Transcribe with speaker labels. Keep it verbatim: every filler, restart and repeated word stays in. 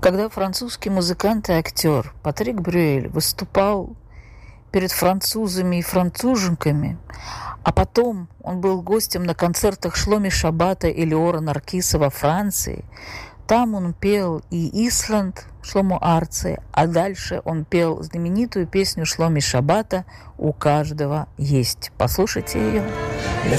Speaker 1: Когда французский музыкант и актер Патрик Брюэль выступал перед французами и француженками, а потом он был гостем на концертах Шломи Шабата и Леора Наркиса во Франции, там он пел и «Исланд» Шломо Арци, а дальше он пел знаменитую песню Шломи Шабата «У каждого есть». Послушайте ее.